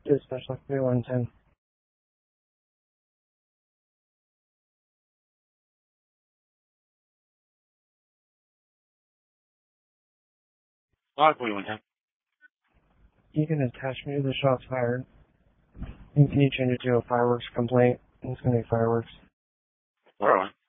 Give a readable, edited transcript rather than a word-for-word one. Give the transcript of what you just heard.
Dispatch like 3110. Lot 4110. You can attach me to the shots fired. And can you change it to a fireworks complaint? It's going to be fireworks. Alright.